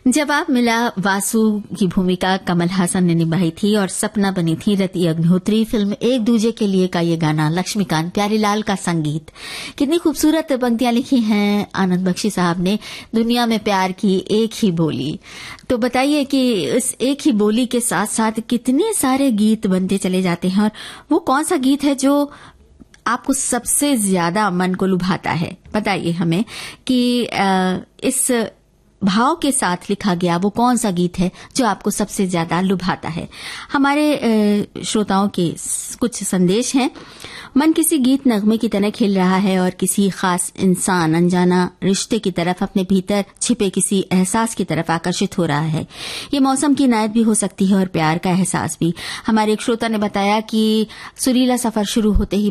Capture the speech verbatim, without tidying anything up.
जवाब मिला। वासु की भूमिका कमल हासन ने निभाई थी और सपना बनी थी रति अग्निहोत्री। फिल्म एक दूजे के लिए का ये गाना, लक्ष्मीकांत प्यारीलाल का संगीत। कितनी खूबसूरत पंक्तियां लिखी हैं आनंद बख्शी साहब ने। दुनिया में प्यार की एक ही बोली। तो बताइए कि इस एक ही बोली के साथ साथ कितने सारे गीत बनते चले जाते हैं, और वो कौन सा गीत है जो आपको सबसे ज्यादा मन को लुभाता है? बताइए हमें कि इस भाव के साथ लिखा गया वो कौन सा गीत है जो आपको सबसे ज्यादा लुभाता है। हमारे श्रोताओं के कुछ संदेश हैं। मन किसी गीत नगमे की तरह खिल रहा है और किसी खास इंसान, अनजाना रिश्ते की तरफ, अपने भीतर छिपे किसी एहसास की तरफ आकर्षित हो रहा है। ये मौसम की इनायत भी हो सकती है और प्यार का एहसास भी। हमारे एक श्रोता ने बताया कि सुरीला सफर शुरू होते ही